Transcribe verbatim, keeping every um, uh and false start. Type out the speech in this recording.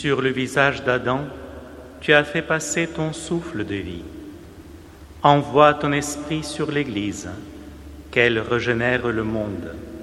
Sur le visage d'Adam, tu as fait passer ton souffle de vie. Envoie ton esprit sur l'Église, qu'elle régénère le monde.